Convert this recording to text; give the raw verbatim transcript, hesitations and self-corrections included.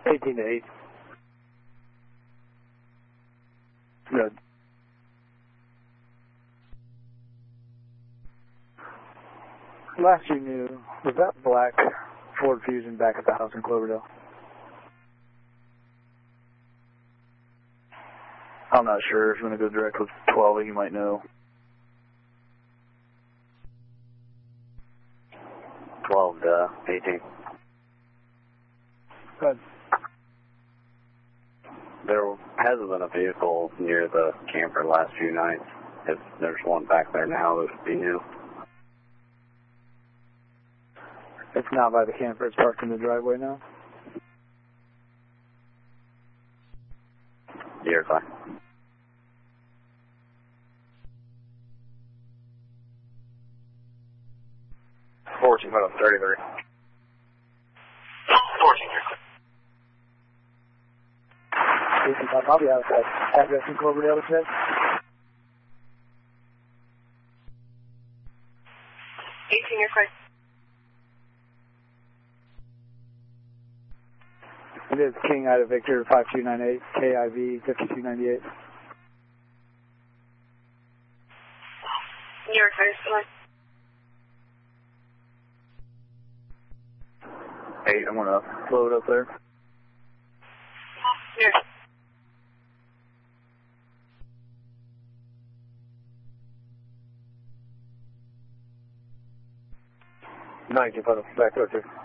eighteen to eight. Good. Last you knew, was that black Ford Fusion back at the house in Cloverdale? I'm not sure. If you want to go direct with twelve, you might know. twelve to eighteen. Good. There hasn't been a vehicle near the camper last few nights. If there's one back there now, it would be new. It's not by the camper. It's parked in the driveway now. You're fine. fourteen, hold on, thirty-three. fourteen, you're clear. I'll be out of that address in Cloverdale, it says. eighteen, you're clear. It is King Ida Victor five two nine eight, K I V fifty-two ninety-eight. You're clear, still Hey, I'm going to load up there. Here. nineteen, put back there too.